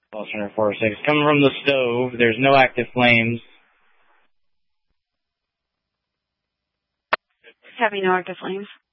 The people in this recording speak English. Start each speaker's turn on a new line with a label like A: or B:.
A: Call center 406. Coming from the stove. There's no active flames.
B: Having no active flames.